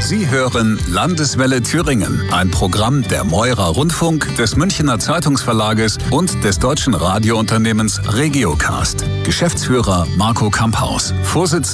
Sie hören Landeswelle Thüringen, ein Programm der Mäurer Rundfunk, des Münchener Zeitungsverlages und des deutschen Radiounternehmens Regiocast. Geschäftsführer Marco Kamphaus, Vorsitzender